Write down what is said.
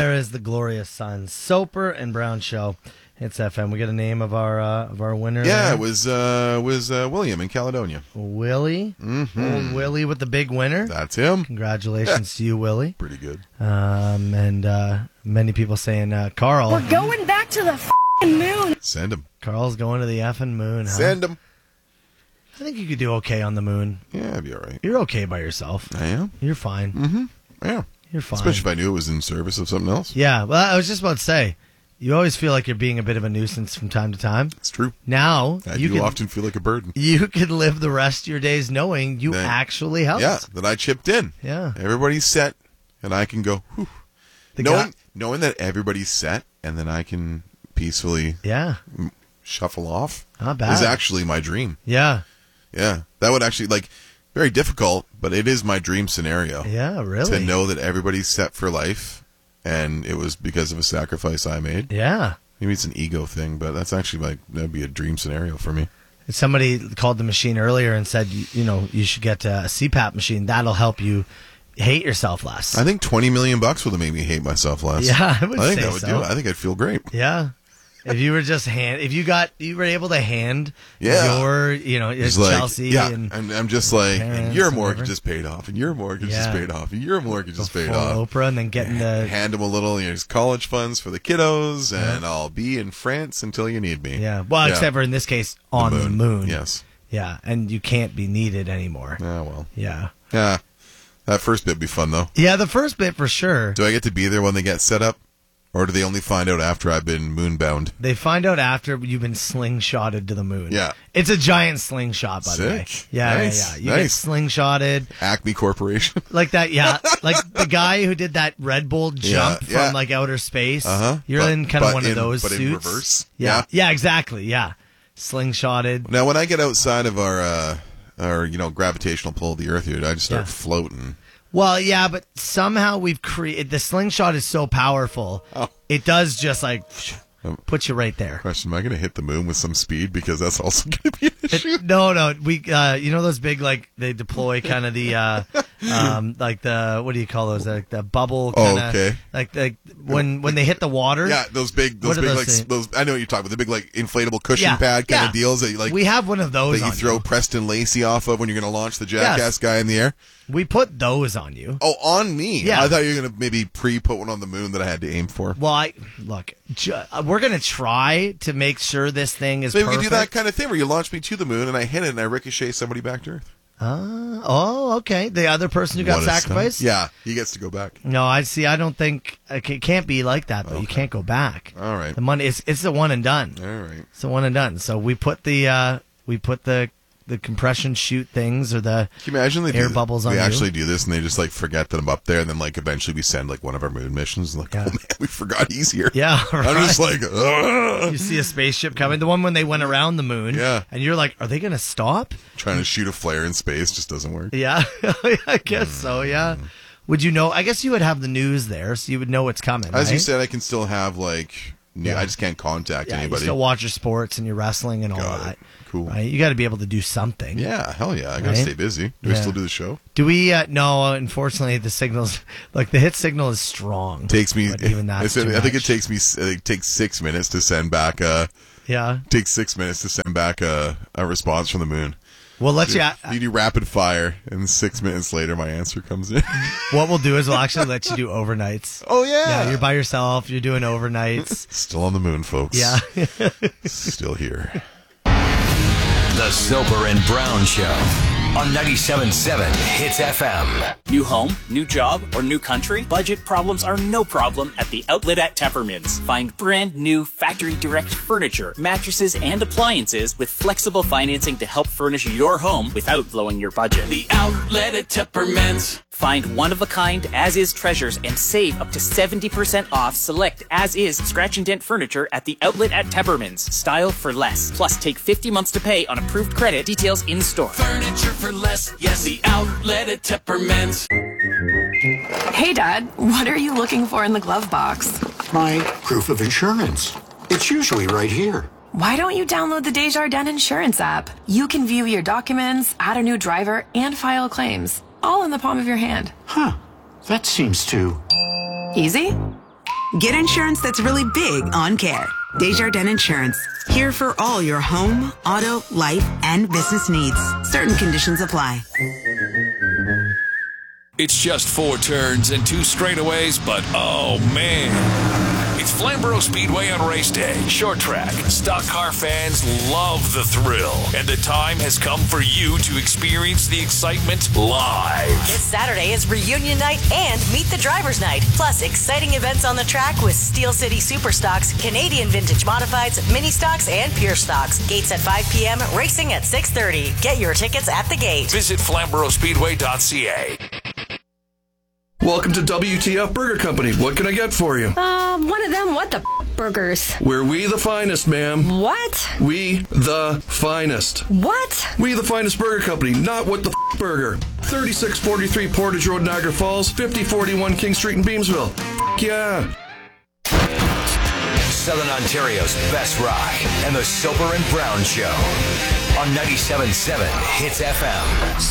There is the glorious sun. Soper and Brown Show. It's FM. We get a name of our winner. Yeah, there. it was William in Caledonia. Willie. Mm-hmm. Old Willie with the big winner. That's him. Congratulations to you, Willie. Pretty good. And many people saying, Carl. We're going back to the f***ing moon. Send him. Carl's going to the effing moon, huh? Send him. I think you could do okay on the moon. Yeah, I'd be all right. You're okay by yourself. I am. You're fine. Mm-hmm. Yeah. You're fine. Especially if I knew it was in service of something else. Yeah, well, I was just about to say, you always feel like you're being a bit of a nuisance from time to time. It's true. Now, I do often feel like a burden. You could live the rest of your days knowing you actually helped. Yeah, that I chipped in. Yeah. Everybody's set, and I can go, whew. Knowing that everybody's set, and then I can peacefully shuffle off. Not bad. Is actually my dream. Yeah. Yeah. That would actually, very difficult, but it is my dream scenario. Yeah, really. To know that everybody's set for life, and it was because of a sacrifice I made. Yeah. Maybe it's an ego thing, but that's actually that'd be a dream scenario for me. Somebody called the machine earlier and said, you should get a CPAP machine. That'll help you hate yourself less. I think $20 million would have made me hate myself less. Yeah, I would think say that would so. do it. I think I'd feel great. Yeah. If you were just you were able to hand your, Chelsea and I'm just like, and your mortgage whatever. is paid off, and your mortgage is paid off, and your mortgage is paid Before off. Oprah, and then getting hand them a little, his college funds for the kiddos, and I'll be in France until you need me. Yeah. Well, except for in this case, on the moon. Yes. Yeah, and you can't be needed anymore. Yeah, well. Yeah. Yeah. That first bit would be fun, though. Yeah, the first bit for sure. Do I get to be there when they get set up? Or do they only find out after I've been moonbound? They find out after you've been slingshotted to the moon. Yeah. It's a giant slingshot, by the way. Yeah, nice. You get slingshotted. Acme Corporation. Like that, yeah. Like the guy who did that Red Bull jump from outer space. Uh-huh. You're in kind of one of those but suits. in reverse. Yeah. Yeah, exactly. Yeah. Slingshotted. Now, when I get outside of our gravitational pull of the Earth here, I just start floating. Well, yeah, but somehow we've created... The slingshot is so powerful, it does just put you right there. Question, am I going to hit the moon with some speed? Because that's also going to be an issue. No. We, those big, they deploy kind of the, what do you call those? The bubble kind of... okay. Like when they hit the water. Yeah, those big, I know what you're talking about, the big, inflatable cushion pad kind of deals that we have one of those that you throw Preston Lacey off of when you're going to launch the Jackass guy in the air. We put those on you. Oh, on me? Yeah. I thought you were going to maybe put one on the moon that I had to aim for. Well, we're going to try to make sure this thing is Maybe perfect. we could do that kind of thing where you launch me to the moon and I hit it and I ricochet somebody back to Earth. Okay. The other person who got sacrificed? Yeah, he gets to go back. No, I don't think it can't be like that, though. Okay. You can't go back. All right. The money it's the one and done. All right. It's the one and done. So we put the compression chute things or the Can you imagine air bubbles on you. They actually do this and they just forget that I'm up there and then eventually we send one of our moon missions and oh man, we forgot he's here. Yeah, right. I'm just like, you see a spaceship coming, the one when they went around the moon. Yeah. And you're like, are they going to stop? Trying to shoot a flare in space just doesn't work. Yeah, I guess so, yeah. Would you know, I guess you would have the news there, so you would know what's coming, As right? you said, I can still have I just can't contact anybody. You still watch your sports and your wrestling and all that. Cool. Right? You got to be able to do something. Yeah, hell yeah. I got to stay busy. Do we still do the show? Do we? No, unfortunately, the signal's the hit signal is strong. Takes me. Even that's I think it takes me. It takes 6 minutes to send back a. Yeah. Takes 6 minutes to send back a response from the moon. We'll let you do rapid fire, and 6 minutes later, my answer comes in. What we'll do is we'll actually let you do overnights. Oh yeah. Yeah, you're by yourself. You're doing overnights. Still on the moon, folks. Yeah. Still here. The Soper and Brown Show on 97.7 Hits FM. New home, new job, or new country? Budget problems are no problem at the Outlet at Teppermans. Find brand new factory direct furniture, mattresses, and appliances with flexible financing to help furnish your home without blowing your budget. The Outlet at Teppermans. Find one-of-a-kind as-is treasures and save up to 70% off select as-is scratch and dent furniture at the Outlet at Teppermans. Style for less. Plus, take 50 months to pay on approved credit. Details in store. Furniture for less. Yes, the Outlet at Teppermans. Hey, Dad. What are you looking for in the glove box? My proof of insurance. It's usually right here. Why don't you download the Desjardins Insurance app? You can view your documents, add a new driver, and file claims. All in the palm of your hand. Huh. That seems too... Easy? Get insurance that's really big on care. Desjardins Insurance. Here for all your home, auto, life, and business needs. Certain conditions apply. It's just 4 turns and 2 straightaways, but oh man. It's Flamborough Speedway on race day. Short track. Stock car fans love the thrill. And the time has come for you to experience the excitement live. This Saturday is reunion night and meet the drivers night. Plus exciting events on the track with Steel City Superstocks, Canadian Vintage Modifieds, Mini Stocks, and Pure Stocks. Gates at 5 p.m., racing at 6:30. Get your tickets at the gate. Visit FlamboroughSpeedway.ca. Welcome to WTF Burger Company. What can I get for you? One of them what the burgers. We're we the finest, ma'am. What? We the finest. What? We the finest burger company, not what the burger. 3643 Portage Road, Niagara Falls, 5041 King Street in Beamsville. Yeah. Southern Ontario's best rock and the Soper and Brown Show on 97.7 Hits FM.